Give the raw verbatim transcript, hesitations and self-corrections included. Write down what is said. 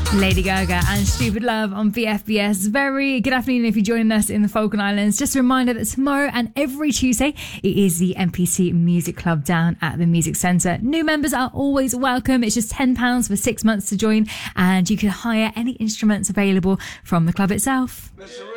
Lady Gaga and Stupid Love on B F B S. Very good afternoon if you're joining us in the Falkland Islands. Just a reminder that tomorrow and every Tuesday it is the M P C Music Club down at the Music Centre. New members are always welcome. It's just ten pounds for six months to join, and you can hire any instruments available from the club itself.